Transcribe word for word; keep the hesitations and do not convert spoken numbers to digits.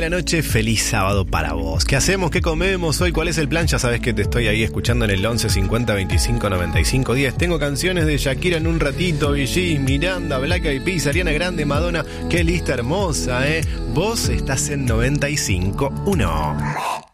buena noche, feliz sábado para vos. ¿Qué hacemos? ¿Qué comemos hoy? ¿Cuál es el plan? Ya sabes que te estoy ahí escuchando en el once cincuenta veinticinco noventa y cinco diez. Tengo canciones de Shakira en un ratito, Billie, Miranda, Black Eyed Peas, Ariana Grande, Madonna. Qué lista hermosa, ¿eh? Vos estás en noventa y cinco uno.